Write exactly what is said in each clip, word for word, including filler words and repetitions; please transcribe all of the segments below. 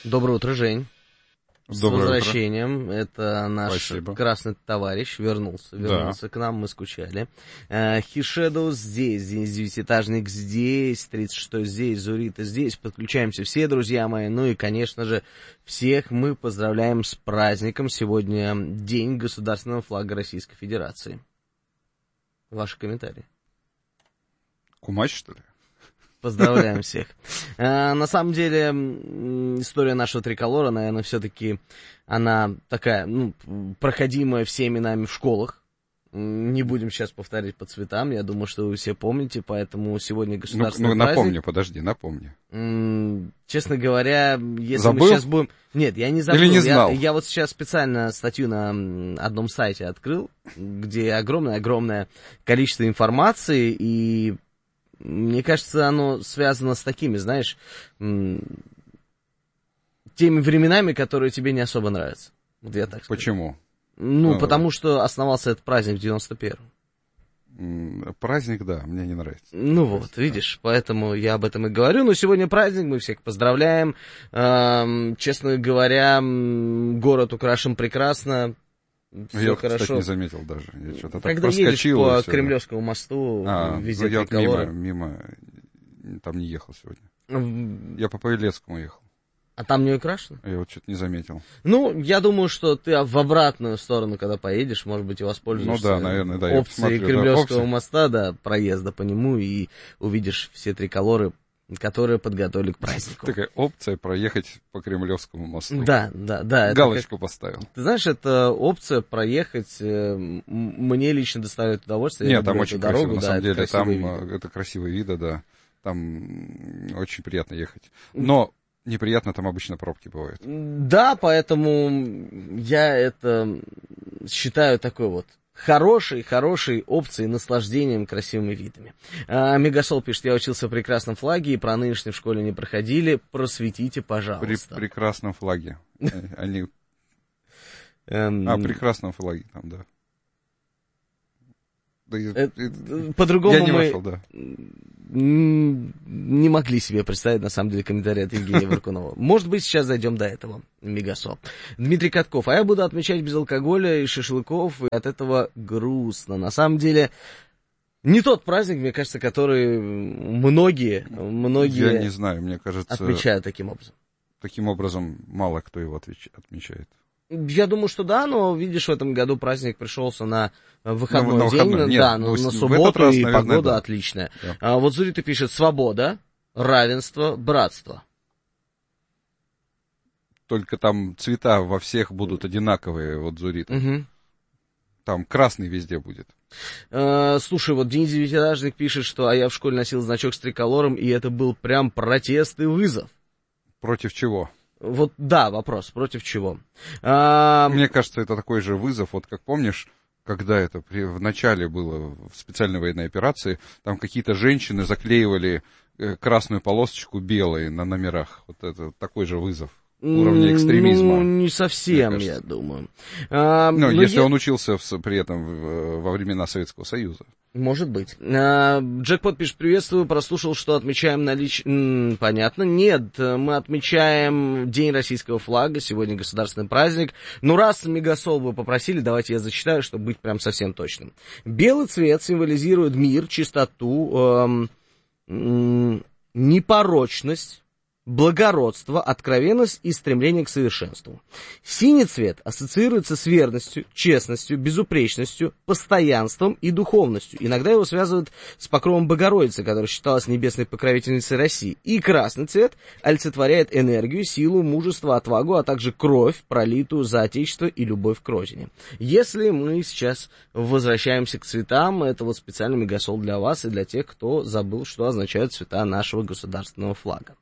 Доброе утро, Жень. С Доброе возвращением. Утро. Это наш Спасибо. красный товарищ вернулся. Вернулся да. к нам, мы скучали. Хишедоу здесь, девятиэтажник здесь, тридцать шестой здесь, Зурита здесь. Подключаемся все, друзья мои. Ну и, конечно же, всех мы поздравляем с праздником. Сегодня День государственного флага Российской Федерации. Ваши комментарии. Кумач, что ли? Поздравляем всех. А, на самом деле, история нашего триколора, наверное, все-таки она такая, ну, проходимая всеми нами в школах. Не будем сейчас повторять по цветам, я думаю, что вы все помните, поэтому сегодня государственный ну, ну, праздник. напомни, подожди, напомни. М- честно говоря, если забыл? мы сейчас будем... Нет, я не забыл. Или не знал? Я, я вот сейчас специально статью на одном сайте открыл, где огромное-огромное количество информации, и мне кажется, оно связано с такими, знаешь, теми временами, которые тебе не особо нравятся. Вот я так скажу. Почему? Ну, ну, потому что основался этот праздник в девяносто первом. Праздник, да, мне не нравится. Ну вот, видишь, поэтому я об этом и говорю. Но сегодня праздник, мы всех поздравляем. Эм, честно говоря, город украшен прекрасно. Все я, хорошо. кстати, не заметил даже. Я что-то Когда так едешь по все, Кремлевскому мосту, а, везде ну, я триколоры. мимо, мимо, там не ехал сегодня. Я по Павелецкому ехал. А там не украшено? Я вот что-то не заметил. Ну, я думаю, что ты в обратную сторону, когда поедешь, может быть, и воспользуешься ну, да, наверное, да, опцией Кремлевского да, моста, да, проезда по нему, и увидишь все триколоры, которые подготовили к празднику. Такая опция проехать по Кремлевскому мосту. Да, да, да. Галочку как... поставил. Ты знаешь, эта опция проехать мне лично доставляет удовольствие. Нет, там очень дорогу, красиво, на да, самом деле, там виды. Это красивые виды, да, там очень приятно ехать. Но неприятно, там обычно пробки бывают. Да, поэтому я это считаю такой вот хорошей, хорошей опцией, наслаждением красивыми видами. А, Мегасол пишет, я учился в прекрасном флаге, и про нынешний в школе не проходили. Просветите, пожалуйста. При прекрасном флаге. Они... А, прекрасном флаге там, да. По-другому я не мы вышел, да. не могли себе представить, на самом деле, комментарий от Евгения Варкунова. Может быть, сейчас дойдем до этого, Мегасол. Дмитрий Катков. А я буду отмечать без алкоголя и шашлыков, и от этого грустно. На самом деле, не тот праздник, мне кажется, который многие, многие я не знаю, мне кажется, отмечают таким образом. Таким образом, мало кто его отмечает. Я думаю, что да, но, видишь, в этом году праздник пришелся на выходной на, на день, выходной. Нет, да, ну, на субботу, раз, и наверное, погода да. отличная. Да. А, вот Зурита пишет, свобода, равенство, братство. Только там цвета во всех будут одинаковые, вот Зурита. Угу. Там красный везде будет. А, слушай, вот Денис Девятиэтажник пишет, что а я в школе носил значок с триколором, и это был прям протест и вызов. Против чего? Вот, да, вопрос, против чего? А... Мне кажется, это такой же вызов, вот как помнишь, когда это при, в начале было в специальной военной операции, там какие-то женщины заклеивали э, красную полосочку белой на номерах. Вот это такой же вызов уровня экстремизма. Ну, не совсем, я думаю. А, ну, если я... он учился в, при этом в, во времена Советского Союза. Может быть. А, Джекпот пишет, приветствую, прослушал, что отмечаем налич... М, понятно. Нет, мы отмечаем День российского флага, сегодня государственный праздник. Ну, раз Мегасол вы попросили, давайте я зачитаю, чтобы быть прям совсем точным. Белый цвет символизирует мир, чистоту, эм, эм, непорочность, благородство, откровенность и стремление к совершенству. Синий цвет ассоциируется с верностью, честностью, безупречностью, постоянством и духовностью. Иногда его связывают с покровом Богородицы, которая считалась небесной покровительницей России. И красный цвет олицетворяет энергию, силу, мужество, отвагу, а также кровь, пролитую за Отечество и любовь к Родине. Если мы сейчас возвращаемся к цветам, это вот специальный Мегасол для вас и для тех, кто забыл, что означают цвета нашего государственного флага.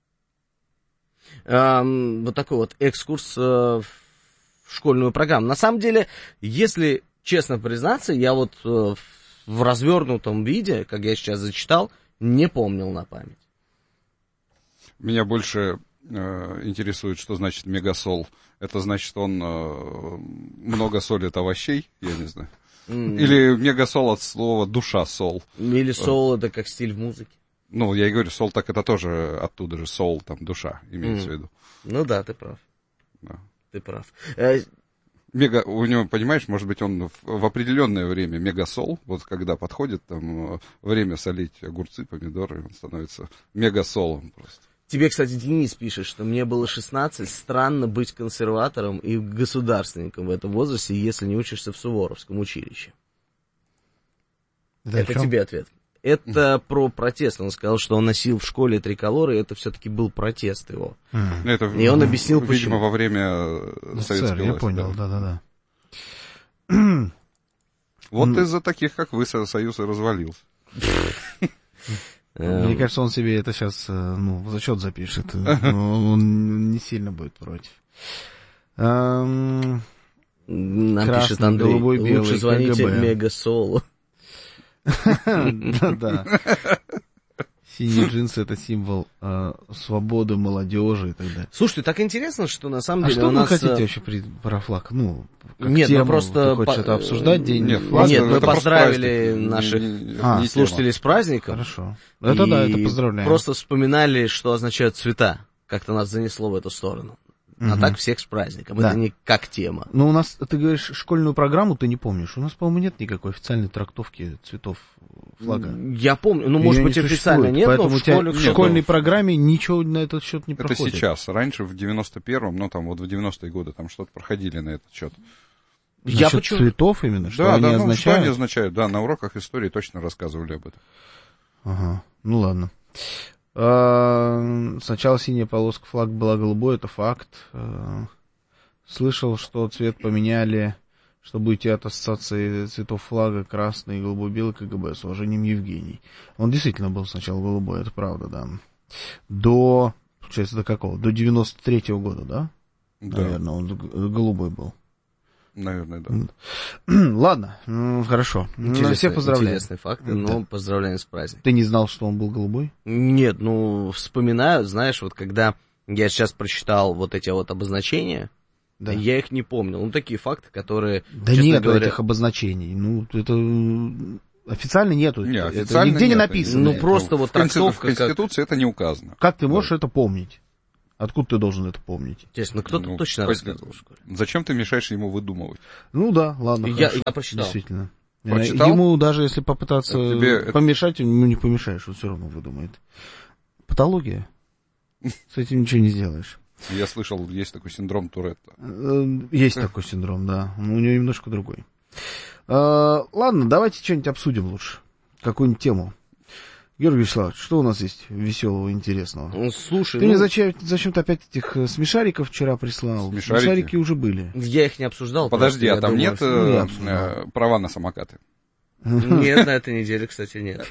Um, вот такой вот экскурс uh, в школьную программу. На самом деле, если честно признаться, я вот uh, в развернутом виде, как я сейчас зачитал, не помнил на память. Меня больше э, интересует, что значит мегасол. Это значит, он э, много солит овощей, я не знаю. Mm. Или мегасол от слова душа сол. Или сол это как стиль в музыке. Ну, я и говорю, сол так это тоже оттуда же, сол, там, душа, имеется mm. в виду. Ну да, ты прав. Да. Ты прав. Мега, у него, понимаешь, может быть, он в, в определенное время мегасол, вот когда подходит там время солить огурцы, помидоры, он становится мегасолом просто. Тебе, кстати, Денис пишет, что мне было шестнадцать, странно быть консерватором и государственником в этом возрасте, если не учишься в Суворовском училище. Это, это тебе ответ. Это mm. про протест. Он сказал, что он носил в школе триколоры, и это все-таки был протест его. Mm. Это, и он объяснил, видимо, почему. во время советской власти. Я понял, да-да-да. Вот mm. из-за таких, как вы, Союз и развалился. Мне кажется, он себе это сейчас, ну, в зачет запишет. Он не сильно будет против. Нам пишет Андрей, лучше звоните Мегасолу. Да. Синие джинсы — это символ э, свободы, молодежи и так далее. Слушайте, так интересно, что на самом а деле что у вы нас... хотите вообще при, про флаг? Ну, как нет, тему, мы просто... Ты хочешь по... это обсуждать? День нет, флага? нет, мы поздравили наших а, слушателей с праздником. Хорошо. Это да, это поздравляем. Просто вспоминали, что означают цвета. Как-то нас занесло в эту сторону. А угу. так всех с праздником. Да. Это не как тема. Ну, у нас, ты говоришь, школьную программу ты не помнишь. У нас, по-моему, нет никакой официальной трактовки цветов флага. Я помню. Ну, может быть, не официально нет, поэтому но в, школе, в школьной программе ничего на этот счет не это проходит. Это сейчас. Раньше, в девяносто первом, ну, там, вот в девяностые годы, там что-то проходили на этот счет. Я Насчет почему... цветов именно? Что да, они да, означают? Ну, что они означают? Да, на уроках истории точно рассказывали об этом. Ага, ну ладно. Сначала синяя полоска флага была голубой, это факт. Слышал, что цвет поменяли, чтобы уйти от ассоциации цветов флага красный, голубой, белый, КГБ, с уважением, Евгений. Он действительно был сначала голубой, это правда, да. До, получается, до какого? До девяносто третьего года, да? Да. Наверное, он голубой был. Наверное, да. Ладно, ну, хорошо. Интересный, всех поздравляю. Интересный факт, но да. Поздравляем с праздником. Ты не знал, что он был голубой? Нет, ну, вспоминаю, знаешь, вот когда я сейчас прочитал вот эти вот обозначения, да. Я их не помнил. Ну, такие факты, которые... Да нет говоря... этих обозначений. Ну, это... Официально нету. Не, это официально нигде нет. не написано. Ну, просто вот трактовка... В Конституции как... это не указано. Как ты можешь да. это помнить? Откуда ты должен это помнить? Естественно, кто-то ну, точно по... рассказывал в школе. Зачем ты мешаешь ему выдумывать? Ну да, ладно. Я, я прочитал. Действительно. Прочитал? Ему даже если попытаться тебе... помешать, ему не помешаешь, он все равно выдумает. Патология. С этим ничего не сделаешь. Я слышал, есть такой синдром Туретта. Есть такой синдром, да. Но у него немножко другой. А, ладно, давайте что-нибудь обсудим лучше. Какую-нибудь тему. Георгий Вячеславович, что у нас есть веселого, интересного? Ну, слушай, Ты ну... мне зачем, зачем-то опять этих смешариков вчера прислал? Смешарики, смешарики уже были. Я их не обсуждал. Подожди, просто, а там думаю, нет что... э, права на самокаты? Нет, на этой неделе, кстати, нет.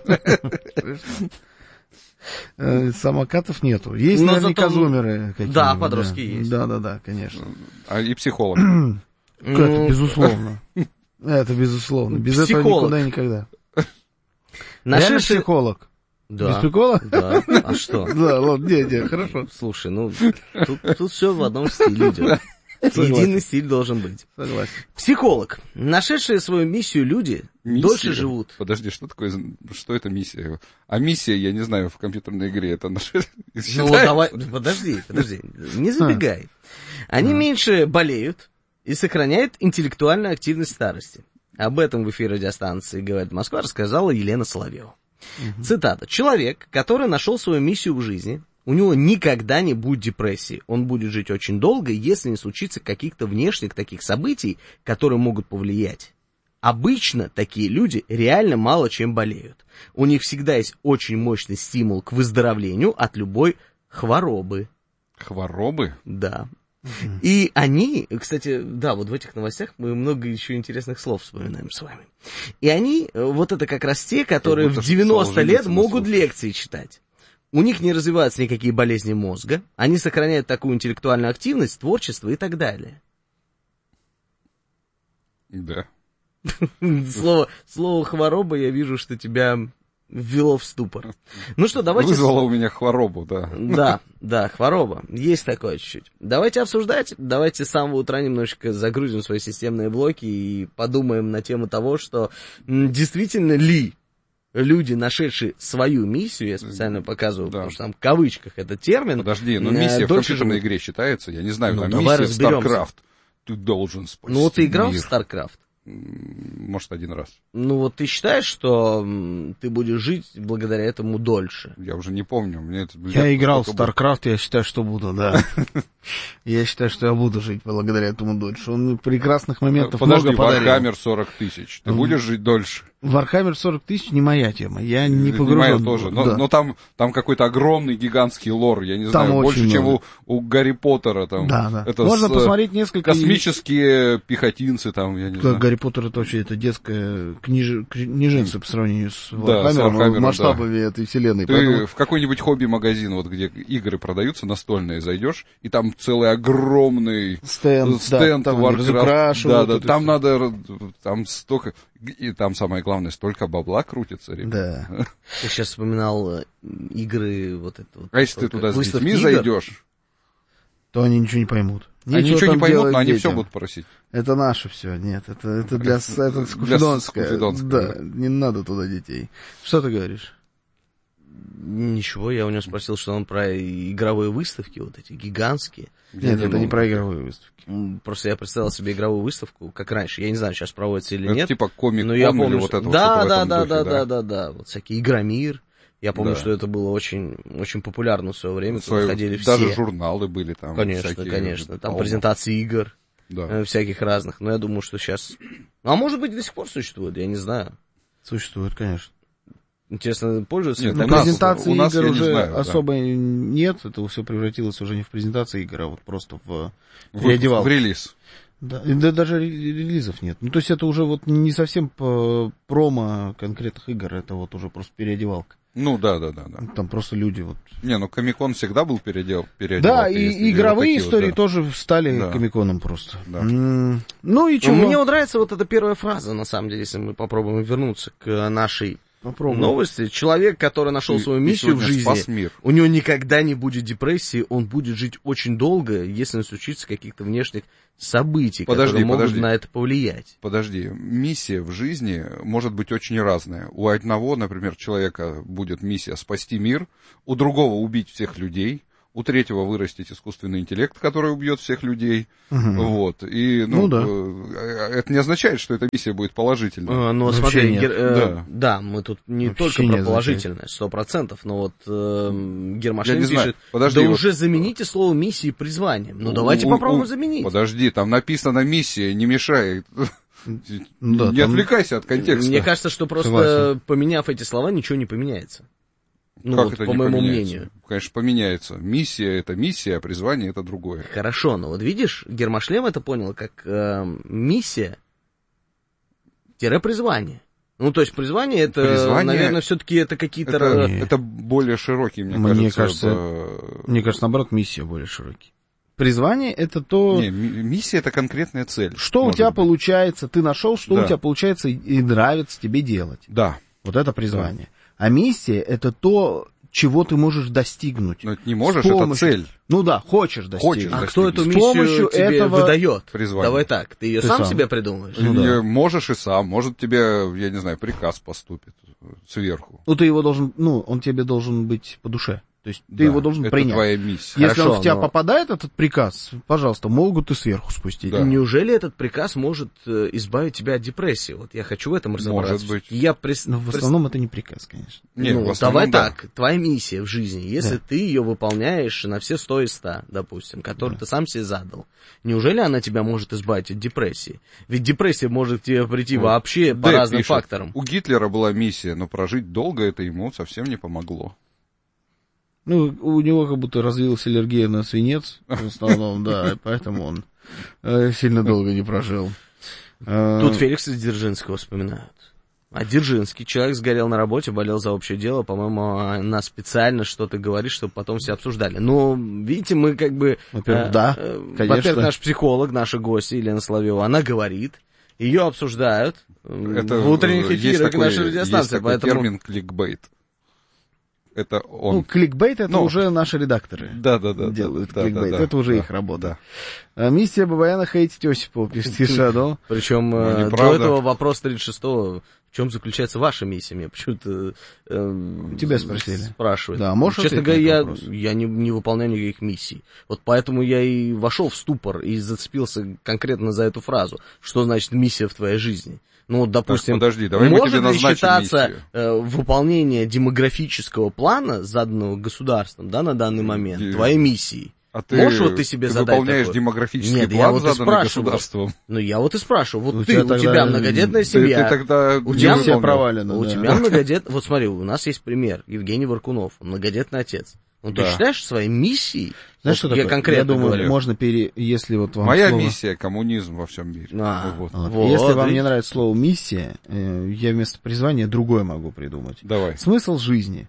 Самокатов нету. Есть но наверняка зато... зумеры какие-нибудь. Да, подростки да. есть. Да-да-да, конечно. А и психолог? Это безусловно. Это безусловно. Без этого никуда и никогда. Реально психолог? Да. Без прикола? Да. А что? Да, ладно, не, не, хорошо. Слушай, ну, тут, тут все в одном стиле идет. Единый стиль должен быть. Согласен. Психолог. Нашедшие свою миссию люди миссия? Дольше живут. Подожди, что такое, что это миссия? А миссия, я не знаю, в компьютерной игре это наше... Ну вот давай, подожди, подожди, не забегай. Они меньше болеют и сохраняют интеллектуальную активность старости. Об этом в эфире радиостанции «Говорит Москва» рассказала Елена Соловьева. Угу. Цитата. «Человек, который нашел свою миссию в жизни, у него никогда не будет депрессии. Он будет жить очень долго, если не случится каких-то внешних таких событий, которые могут повлиять. Обычно такие люди реально мало чем болеют. У них всегда есть очень мощный стимул к выздоровлению от любой хворобы». Хворобы? Да. Uh-huh. И они, кстати, да, вот в этих новостях мы много еще интересных слов вспоминаем с вами. И они, вот это как раз те, которые в девяносто лет могут лекции читать. У них не развиваются никакие болезни мозга, они сохраняют такую интеллектуальную активность, творчество и так далее. Да. Слово, слово хвороба, я вижу, что тебя ввело в ступор. Ну что, давайте... Вызвало у меня хворобу, да. Да, да, хвороба. Есть такое чуть-чуть. Давайте обсуждать. Давайте с самого утра немножечко загрузим свои системные блоки и подумаем на тему того, что действительно ли люди, нашедшие свою миссию, я специально показываю, да. потому что там в кавычках этот термин. Подожди, но миссия в компьютерной игре считается? Я не знаю, ну, там давай миссия разберемся. StarCraft. Ты должен спасти Ну вот ты играл мир. в StarCraft? Может, один раз. Ну вот ты считаешь, что м, ты будешь жить благодаря этому дольше? Я уже не помню. Мне это, блядь, Я играл в сколько StarCraft, я считаю, что буду, да. Я считаю, что я буду жить благодаря этому дольше. Он прекрасных моментов Подожди, много подарил. Warhammer сорок тысяч. Ты будешь жить дольше? Warhammer сорок тысяч не моя тема. Я не Не погружен. моя тоже. Но, Да. но там, там какой-то огромный гигантский лор. Я не Там знаю, больше, очень чем у, много. у Гарри Поттера. Там. Да, да. Это Можно с, посмотреть несколько... космические пехотинцы там, я не Как знаю. Гарри Поттер это вообще это детская книж... книженца по сравнению с Да, с Warhammer, Warhammer'ом, масштабами этой вселенной. Ты Поэтому... в какой-нибудь хобби-магазин, вот где игры продаются настольные, зайдешь, и там целый огромный Стенд, стенд да, там Warcraft. разукрашивают. Да, да, это там всё. надо, там столько, и там самое главное, столько бабла крутится, ребят. Да. Ты сейчас вспоминал э, игры, вот это вот. А если ты как туда с выставки детьми игр? зайдешь, То они ничего не поймут. они Нечего ничего не там поймут, делать но они все детям. будут просить. Это наше все, нет, это, это для, с- это Для скуфидонское. скуфидонское, Да, да. не надо туда детей. Что ты говоришь? Ничего, я у него спросил, что он про игровые выставки, вот эти гигантские. Где Нет, они это не могут? про игровые выставки. М, Просто я представил себе игровую выставку, как раньше. Я не знаю, сейчас проводится или Это нет. типа комик-кон но я или помню, вот что- это вот да, что-то в да, этом да, духе, да, да? да, да, да. Вот всякий Игромир. Я помню, Да. что это было очень, очень популярно в свое время, Свое- туда ходили даже все. журналы были там. Конечно, всякие, конечно. Там полно. презентации игр, Да. э, всяких разных. Но я думаю, что сейчас... А может быть, до сих пор существует, я не знаю. Существует, конечно. Интересно, пользуются Нет, ли Ну, у так? нас- презентации у нас игр я не уже знаю, да. особо нет. Это все превратилось уже не в презентации игр, а вот просто в В, переодевалку. в релиз. Да, и да, даже ре- релизов нет. Ну, то есть это уже вот не совсем по промо конкретных игр, это вот уже просто переодевалка. Ну да, да, да, да. Там просто люди вот... Не, ну Комик-кон всегда был переодел, переодевалкой. Да, если и игровые вот такие вот, истории да. тоже стали Да. комиконом просто. Да. М, Ну и Ну, чего? мне вот нравится вот эта первая фраза, на самом деле, если мы попробуем вернуться к нашей Попробуем. новости. Человек, который нашел И- свою и миссию в сегодня жизни, спас мир. у него никогда не будет депрессии, он будет жить очень долго, если не случится каких-то внешних событий, Подожди, которые могут подожди. на это повлиять. Подожди, миссия в жизни может быть очень разная. У одного, например, человека будет миссия спасти мир, у другого убить всех людей, у третьего вырастить искусственный интеллект, который убьет всех людей. Мгм. Вот. И, ну, Ну да. э, это не означает, что эта миссия будет положительной. Э, Но Вообще смотри, нет. гер- э, Да. да, мы тут не Вообще только не про означает. положительное, сто процентов, но вот э, Я Гермашлен не знаю. пишет, Подожди, да вот- уже замените слово миссией призванием. Ну У- давайте у- попробуем у- заменить. Подожди, там написано миссия, не мешай. Да, не там- отвлекайся от контекста. Мне кажется, что просто Согласен. поменяв эти слова, ничего не поменяется. Ну Как вот, это по не моему поменяется? мнению. Конечно, поменяется. Миссия — это миссия, а призвание — это другое. Хорошо, но вот видишь, Гермашлем это понял как э, миссия тире призвание. Ну, то есть призвание это, Призвание- наверное, все-таки это какие-то... Это, ра- Не. это более широкий, мне, Мне кажется. кажется, это- Мне кажется, наоборот, миссия более широкий. Призвание — это то, Не, ми- миссия — это конкретная цель. что у может тебя быть. получается, ты нашел, что Да. у тебя получается и- и нравится тебе делать. Да, Вот это призвание. А миссия — это то, чего ты можешь достигнуть. но это не можешь, С это помощью- цель. Ну да, хочешь достигнуть. Хочешь. А кто эту С миссию помощью тебе этого- выдает? Призвание. Давай так, ты ее Ты сам, сам. себе придумаешь? Ну Не да. можешь и сам. Может, тебе, я не знаю, приказ поступит сверху. Ну ты его должен, ну, он тебе должен быть по душе. То есть ты Да, его должен это принять. твоя миссия. Если Хорошо, он в тебя но- попадает, этот приказ, пожалуйста, могут и сверху спустить. Да. Неужели этот приказ может э, избавить тебя от депрессии? Вот я хочу в этом разобраться. Может быть. Я прис- Но в прис- основном это не приказ, конечно. Не, ну, в основном, давай да. так, твоя миссия в жизни, если Да. ты ее выполняешь на все сто и сто, допустим, которую ты сам себе задал, неужели она тебя может избавить от депрессии? Ведь депрессия может к тебе прийти Вот. вообще по Д разным пишет, факторам. У Гитлера была миссия, но прожить долго это ему совсем не помогло. Ну, у него как будто развилась аллергия на свинец, в основном, да, и поэтому он э, сильно долго не прожил. Э, Тут Феликса Дзержинского вспоминают. А Дзержинский, человек сгорел на работе, болел за общее дело, по-моему, она специально что-то говорит, чтобы потом все обсуждали. Но, видите, мы как бы... Во-первых, э, да, э, конечно. Во-первых, наш психолог, наша гостья Елена Соловьева, она говорит, ее обсуждают э, Это, в утренних э, есть эфирах такой- нашей радиостанции, Есть такой поэтому... термин кликбейт. Это он. Ну, кликбейт это Ну, уже наши редакторы Да, да, да. делают да, кликбейт. да, да, это уже да, их работа. да. А миссия Бабаяна хейтить Осипова, пишет Тишадо. Причем Ну, э, до неправда. этого вопрос тридцать шестого В чем заключается ваша миссия? Меня почему-то э, тебя спросили. Спрашивают. Да, можешь Честно говоря, я, я я не, не выполняю никаких миссий. Вот поэтому я и вошел в ступор и зацепился конкретно за эту фразу. Что значит миссия в твоей жизни? Ну, вот, допустим, так, подожди, давай может мы тебе ли считаться э, выполнение демографического плана, заданного государством, да, на данный момент, Ди... твоей миссией? А ты, можешь вот ты себе ты задать выполняешь такое? демографический Нет, план, я вот заданный государством? Ну, я вот и спрашиваю. Вот у ты, тебя у тогда... тебя многодетная семья. Ты, ты тогда у тебя все провалено. У да. тебя многодетная... Вот смотри, у нас есть пример. Евгений Варкунов, многодетный отец. Ну, да. ты считаешь своей миссией? Знаешь, вот что я такое? конкретно Я думаю, говорю. можно пере... Если вот вам Моя слово... миссия — коммунизм во всем мире. А, вот. Вот. Вот, Если вам и... не нравится слово «миссия», я вместо призвания другое могу придумать. Давай. Смысл жизни.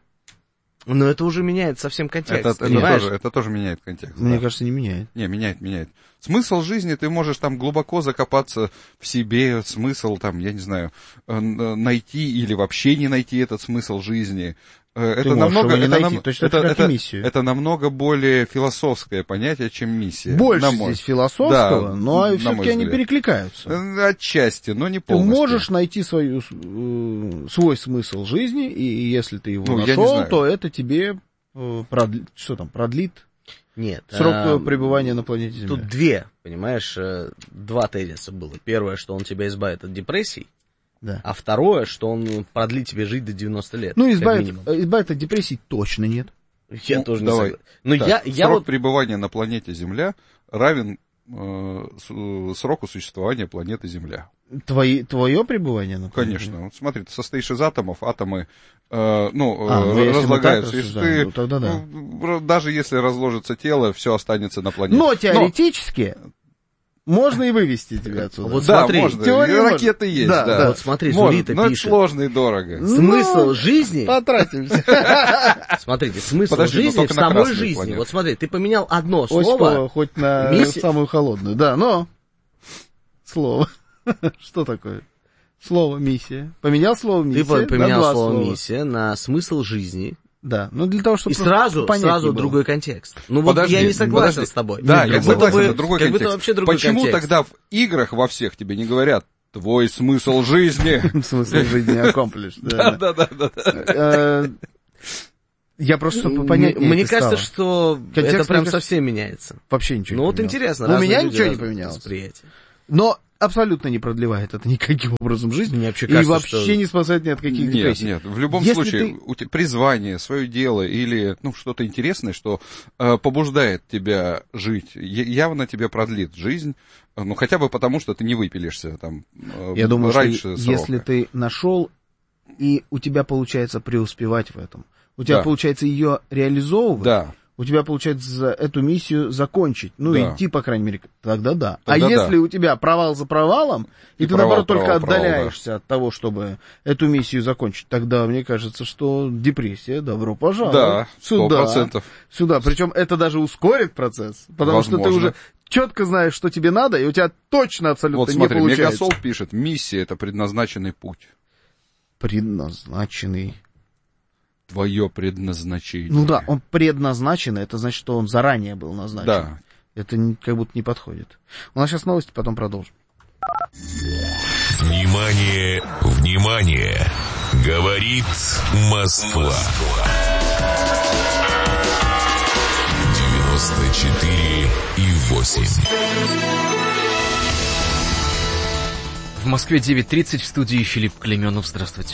Но это уже меняет совсем контекст, Это, это, тоже, это тоже меняет контекст. Мне да. кажется, не меняет. Не, меняет, меняет. Смысл жизни, ты можешь там глубоко закопаться в себе, смысл там, я не знаю, найти или вообще не найти этот смысл жизни. Это ты намного, не это, найти, нам, точно это, так, как это, и миссию. это намного более философское понятие, чем миссия. Больше мой... здесь философского, да, но все-таки они перекликаются. Отчасти, но не Ты полностью. можешь найти свою, э, свой смысл жизни, и если ты его ну, нашел, то это тебе э, продлит, что там, продлит Нет, срок а, пребывания на планете Земля. Тут две, понимаешь, два тезиса было. Первое, что он тебя избавит от депрессий, да. А второе, что он продлит тебе жить до девяноста лет. Ну, избавить, избавить от депрессий точно нет. Я ну, тоже давай. не согласен. Но так, я, я срок вот... пребывания на планете Земля равен э, с, сроку существования планеты Земля. Твои, твое пребывание на планете? Конечно. Вот смотри, ты состоишь из атомов, атомы э, ну, а, ну, э, разлагаются. Если ты, ну, тогда да. ну, даже если разложится тело, все останется на планете. Но теоретически... Но... Можно и вывести тебя отсюда. Вот да, смотри, можно. Теория ракеты есть, да, да. да. Вот смотри, можно, Зулита но пишет. это сложно и дорого. Смысл ну, жизни... Потратимся. Смотрите, смысл Подожди, жизни в самой жизни. планете. Вот смотри, ты поменял одно Осипова слово... хоть на мисси... самую холодную. Да, но... Слово. Что такое? Слово «миссия». Поменял слово «миссия». Ты поменял слово слово «миссия» на смысл жизни. Да, ну для того, чтобы... И сразу, сразу другой контекст. Ну подожди, вот я не согласен подожди. с тобой. Да, как я согласен, бы, это другой как контекст. Будто вообще другой Почему контекст. тогда в играх во всех тебе не говорят «твой смысл жизни»? Смысл жизни аккомплиш. Да, да, да, да. Я просто, чтобы понять, мне кажется, что контекст, это прям кажется, совсем меняется. Вообще ничего ну, не вот поменялось. интересно. Но у меня люди, ничего не поменялось. Но абсолютно не продлевает это никаким образом жизни. Мне вообще и кажется, вообще что... не спасает ни от каких нет, депрессий. Нет, в любом Если случае, ты... у тебя призвание, свое дело или ну, что-то интересное, что э, побуждает тебя жить, явно тебе продлит жизнь, ну хотя бы потому, что ты не выпилишься там э, Я думаю, раньше что срока. Если ты нашел, и у тебя получается преуспевать в этом, у тебя да. получается ее реализовывать, да. у тебя получается эту миссию закончить, ну, да. идти, по крайней мере, тогда да. Тогда а да. если у тебя провал за провалом, и, и ты, провал, наоборот, провал, только провал, отдаляешься да. от того, чтобы эту миссию закончить, тогда мне кажется, что депрессия, добро пожаловать. Да, сто процентов. Сюда, сюда. Причем это даже ускорит процесс, потому Возможно. что ты уже четко знаешь, что тебе надо, и у тебя точно абсолютно вот, смотри, не получается. Мегасол пишет, миссия — это предназначенный путь. Предназначенный... Твое предназначение. Ну да, он предназначен, это значит, что он заранее был назначен. Да. Это как будто не подходит. У нас сейчас новости, потом продолжим. Внимание, внимание! Говорит Москва. девяносто четыре и восемь. В Москве девять тридцать, в студии Филипп Клеменов. Здравствуйте.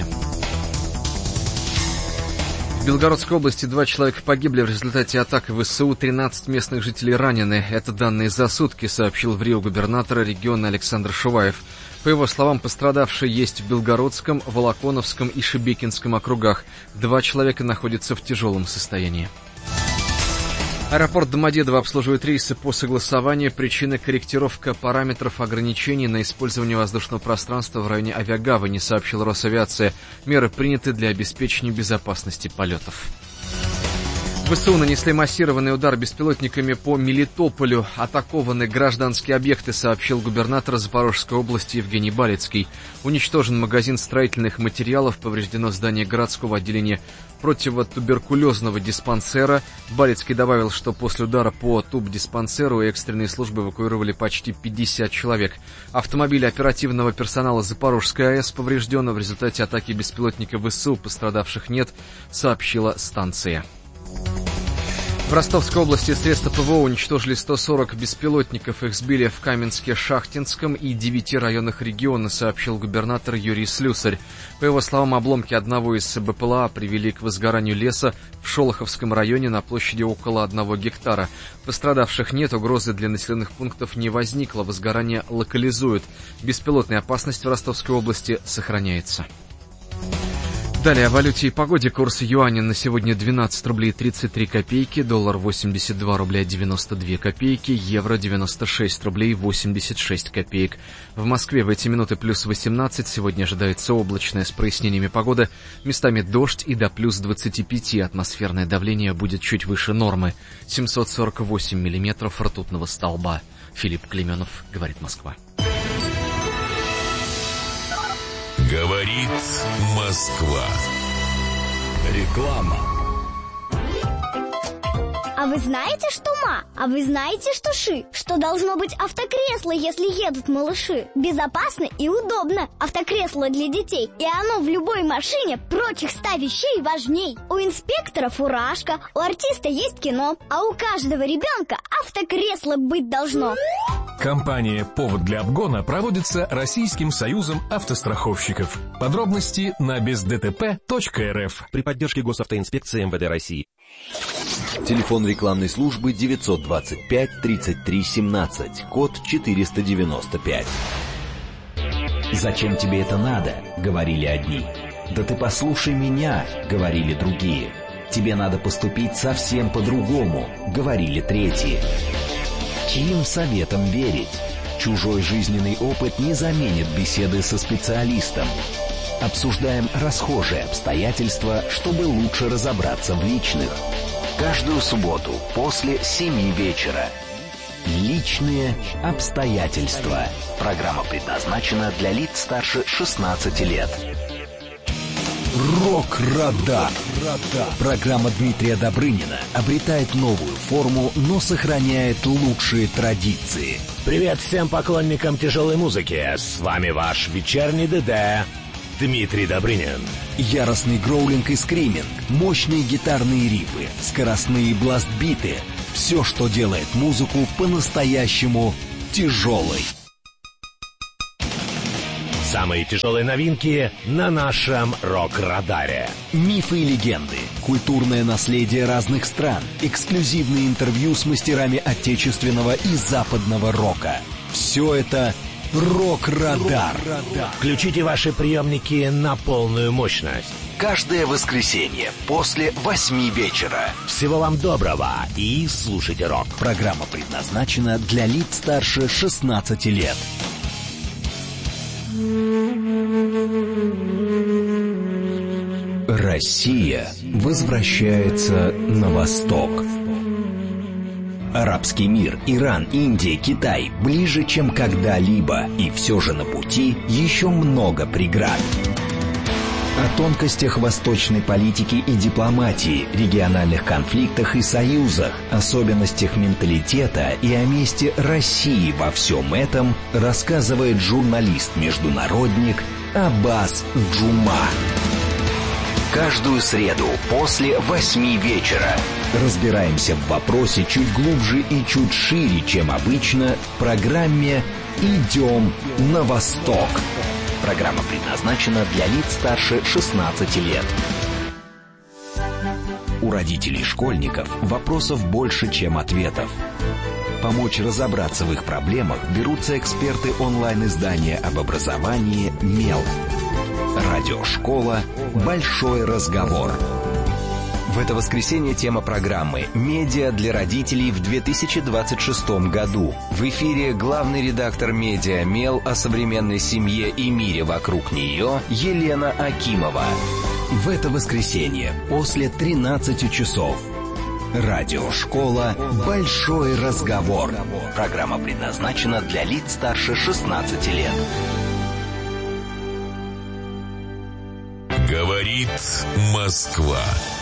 В Белгородской области два человека погибли в результате атак ВСУ, тринадцать местных жителей ранены. Это данные за сутки, сообщил в Рио губернатор региона Александр Шуваев. По его словам, пострадавшие есть в Белгородском, Волоконовском и Шебекинском округах. Два человека находятся в тяжелом состоянии. Аэропорт Домодедово обслуживает рейсы по согласованию. Причина — корректировка параметров ограничений на использование воздушного пространства в районе авиагавани, сообщила Росавиация. Меры приняты для обеспечения безопасности полетов. ВСУ нанесли массированный удар беспилотниками по Мелитополю. Атакованы гражданские объекты, сообщил губернатор Запорожской области Евгений Балицкий. Уничтожен магазин строительных материалов, повреждено здание городского отделения противотуберкулезного диспансера. Балицкий добавил, что после удара по тубдиспансеру экстренные службы эвакуировали почти пятьдесят человек. Автомобиль оперативного персонала Запорожской АЭС поврежден. В результате атаки беспилотника ВСУ пострадавших нет, сообщила станция. В Ростовской области средства ПВО уничтожили сто сорок беспилотников. Их сбили в Каменске-Шахтинском и девяти районах региона, сообщил губернатор Юрий Слюсарь. По его словам, обломки одного из БПЛА привели к возгоранию леса в Шолоховском районе на площади около одного гектара. Пострадавших нет, угрозы для населенных пунктов не возникло, возгорание локализуют. Беспилотная опасность в Ростовской области сохраняется. Далее о валюте и погоде. Курс юаня на сегодня двенадцать рублей тридцать три копейки, доллар восемьдесят два рубля девяносто две копейки, евро девяносто шесть рублей восемьдесят шесть копеек. В Москве в эти минуты плюс восемнадцать, сегодня ожидается облачная с прояснениями погода, местами дождь и до плюс двадцати пяти, атмосферное давление будет чуть выше нормы, семьсот сорок восемь миллиметров ртутного столба. Филипп Клеменов, говорит Москва. Говорит Москва. Реклама. А вы знаете, что ма? А вы знаете, что ши? Что должно быть автокресло, если едут малыши? Безопасно и удобно. Автокресло для детей. И оно в любой машине прочих ста вещей важней. У инспектора фуражка, у артиста есть кино, а у каждого ребенка автокресло быть должно. Компания «Повод для обгона» проводится Российским союзом автостраховщиков. Подробности на без дэ тэ пэ точка эр эф. При поддержке Госавтоинспекции эм вэ дэ России. Телефон рекламной службы девятьсот двадцать пять тридцать три семнадцать, код четыреста девяносто пять. «Зачем тебе это надо?» — говорили одни. «Да ты послушай меня», — говорили другие. «Тебе надо поступить совсем по-другому», — говорили третьи. Чьим советом верить? Чужой жизненный опыт не заменит беседы со специалистом. Обсуждаем расхожие обстоятельства, чтобы лучше разобраться в личных. Каждую субботу после семи вечера. Личные обстоятельства. Программа предназначена для лиц старше шестнадцати лет. Рок-радар. Программа Дмитрия Добрынина обретает новую форму, но сохраняет лучшие традиции. Привет всем поклонникам тяжелой музыки. С вами ваш вечерний ДД Дмитрий Добрынин. Яростный гроулинг и скриминг, мощные гитарные рифы, скоростные бластбиты. Все, что делает музыку по-настоящему тяжелой. Самые тяжелые новинки на нашем рок-радаре. Мифы и легенды, культурное наследие разных стран, эксклюзивные интервью с мастерами отечественного и западного рока. Все это рок-радар. Включите ваши приемники на полную мощность. Каждое воскресенье после восьми вечера. Всего вам доброго и слушайте рок. Программа предназначена для лиц старше шестнадцати лет. Россия возвращается на восток. Арабский мир, Иран, Индия, Китай ближе, чем когда-либо, и все же на пути еще много преград. О тонкостях восточной политики и дипломатии, региональных конфликтах и союзах, особенностях менталитета и о месте России во всем этом рассказывает журналист-международник Аббас Джума. Каждую среду после восьми вечера разбираемся в вопросе чуть глубже и чуть шире, чем обычно, в программе «Идем на восток». Программа предназначена для лиц старше шестнадцати лет. У родителей школьников вопросов больше, чем ответов. Помочь разобраться в их проблемах берутся эксперты онлайн-издания об образовании «Мел». Радиошкола «Большой разговор». В это воскресенье тема программы «Медиа для родителей в две тысячи двадцать шестом году». В эфире главный редактор «Медиа Мел» о современной семье и мире вокруг нее Елена Акимова. В это воскресенье после тринадцати часов. Радиошкола «Большой разговор». Программа предназначена для лиц старше шестнадцати лет. Говорит Говорит Москва.